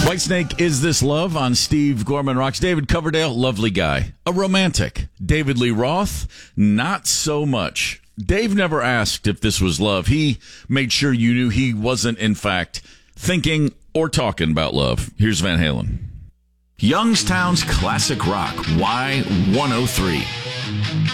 Whitesnake, Is This Love on Steve Gorman Rocks. David Coverdale, lovely guy. A romantic. David Lee Roth, not so much. Dave never asked if this was love. He made sure you knew he wasn't, in fact, thinking or talking about love. Here's Van Halen. Youngstown's Classic Rock, Y103.